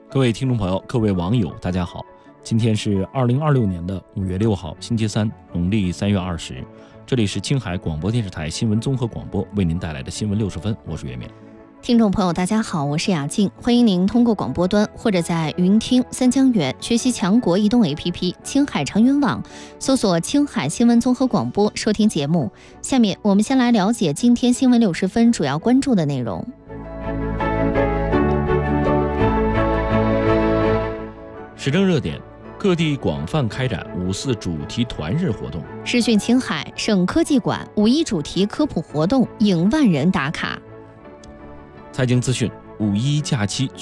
各位听众朋友，各位网友，大家好！今天是2026年的5月6号，星期三，农历3月20。这里是青海广播电视台新闻综合广播为您带来的新闻60分，我是袁冕。 听众朋友，大家好，我是雅静，欢迎您通过广播端或者在云听、三江源学习强国移动 APP、青海长云网，搜索青海新闻综合广播收听节目。下面我们先来了解今天新闻60分主要关注的内容。 时政热点，各地广泛开展5·4主题团日活动。 视讯青海省科技馆5·1主题科普活动引万人打卡。 财经资讯，5·1假期